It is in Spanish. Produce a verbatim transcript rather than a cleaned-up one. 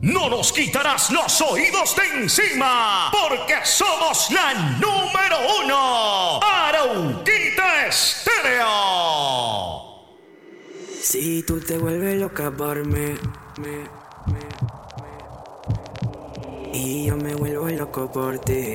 No nos quitarás los oídos de encima, porque somos la número uno. Arauquita Estéreo. Si tú te vuelves loca por mí, me, me, me, y yo me vuelvo loco por ti.